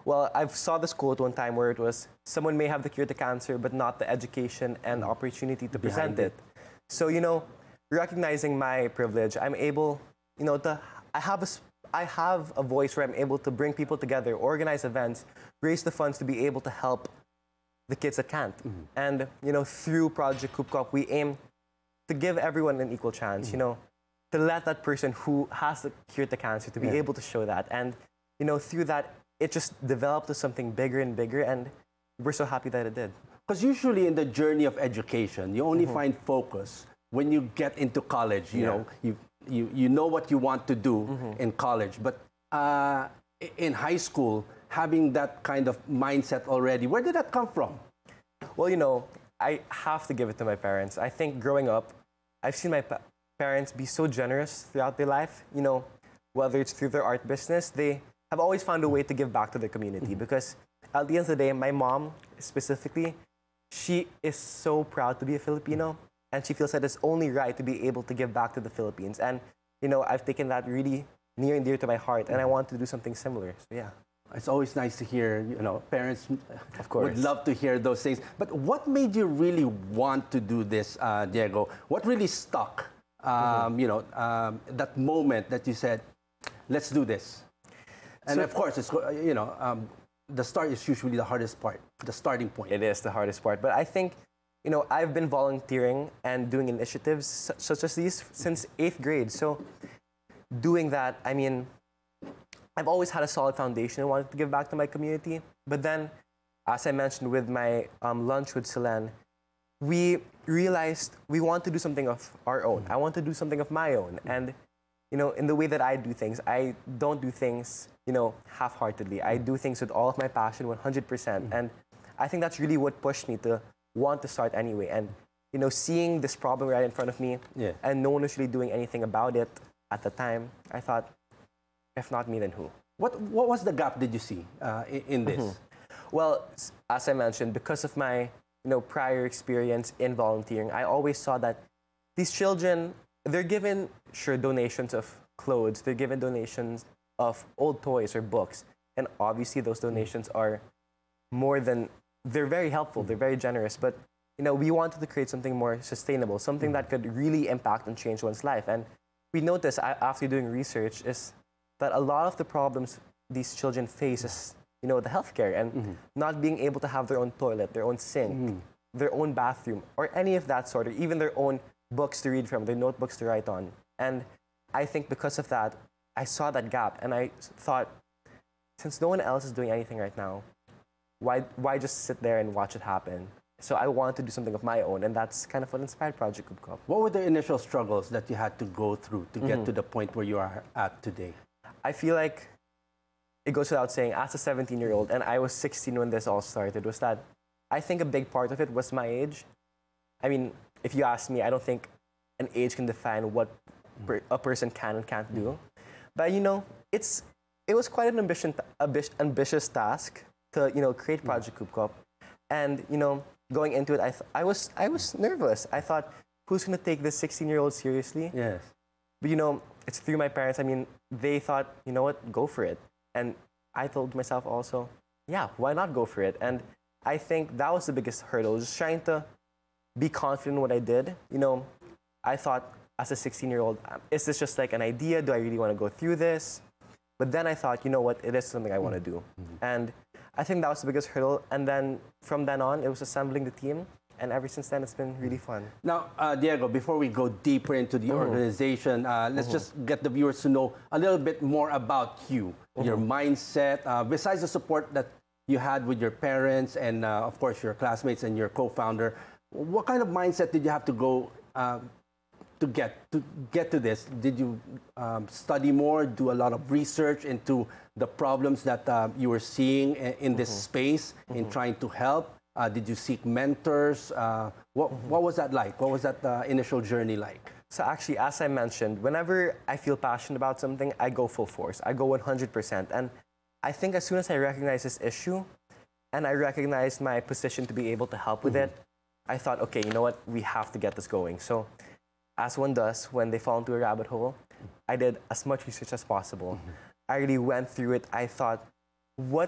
Well, I saw this quote one time where it was, someone may have the cure to cancer, but not the education and opportunity to present it. So, recognizing my privilege, I'm able, I have a voice where I'm able to bring people together, organize events, raise the funds to be able to help the kids that can't. And, through Project Coop Cop, we aim to give everyone an equal chance, to let that person who has the cure to cancer to be able to show that. And, through that, it just developed to something bigger and bigger, and we're so happy that it did. Because usually in the journey of education, you only find focus when you get into college. You know what you want to do in college, but in high school, having that kind of mindset already, where did that come from? Well, I have to give it to my parents. I think growing up, I've seen my parents be so generous throughout their life. Whether it's through their art business, they have always found a way to give back to the community, because at the end of the day, my mom specifically, she is so proud to be a Filipino, and she feels that it's only right to be able to give back to the Philippines. And, I've taken that really near and dear to my heart, and I want to do something similar. So, yeah. It's always nice to hear, parents of course would love to hear those things. But what made you really want to do this, Diego? What really stuck? That moment that you said, let's do this. And so, of course, it's, the start is usually the hardest part, the starting point. It is the hardest part. But I think, I've been volunteering and doing initiatives such as these since 8th grade. So doing that, I've always had a solid foundation. I wanted to give back to my community. But then, as I mentioned with my lunch with Celine, we realized we want to do something of our own. I want to do something of my own. And, in the way that I do things, I don't do things, half-heartedly. I do things with all of my passion, 100%. And I think that's really what pushed me to want to start anyway. And, seeing this problem right in front of me, and no one was really doing anything about it at the time, I thought, if not me, then who? What was the gap did you see in this? Well, as I mentioned, because of my prior experience in volunteering, I always saw that these children, they're given donations of clothes, they're given donations of old toys or books, and obviously those donations are they're very helpful, they're very generous, but we wanted to create something more sustainable, something that could really impact and change one's life. And we noticed after doing research is that a lot of the problems these children face is, the healthcare and not being able to have their own toilet, their own sink, their own bathroom, or any of that sort, or even their own books to read from, their notebooks to write on. And I think because of that, I saw that gap, and I thought, since no one else is doing anything right now, why just sit there and watch it happen? So I wanted to do something of my own, and that's kind of what inspired Project Coop Cop. What were the initial struggles that you had to go through to get to the point where you are at today? I feel like it goes without saying, as a 17-year-old, and I was 16 when this all started, was that I think a big part of it was my age. If you ask me, I don't think an age can define what a person can and can't do. But, it was quite an ambitious task to, create Project Coop Cop. And, going into it, I was nervous. I thought, who's going to take this 16-year-old seriously? Yes. But, it's through my parents. They thought, what, go for it. And I told myself also, yeah, why not go for it? And I think that was the biggest hurdle, just trying to be confident in what I did. I thought as a 16-year-old, is this just like an idea? Do I really want to go through this? But then I thought, what, it is something I want to do. And I think that was the biggest hurdle. And then from then on, it was assembling the team. And ever since then, it's been really fun. Now, Diego, before we go deeper into the organization, let's just get the viewers to know a little bit more about you, your mindset, besides the support that you had with your parents and, of course, your classmates and your co-founder. What kind of mindset did you have to go to get to this? Did you study more, do a lot of research into the problems that you were seeing in this space in trying to help? Did you seek mentors? What was that like? What was that initial journey like? So actually, as I mentioned, whenever I feel passionate about something, I go full force. I go 100%. And I think as soon as I recognize this issue and I recognize my position to be able to help with it, I thought, okay, you know what? We have to get this going. So as one does when they fall into a rabbit hole, I did as much research as possible. I really went through it. I thought, what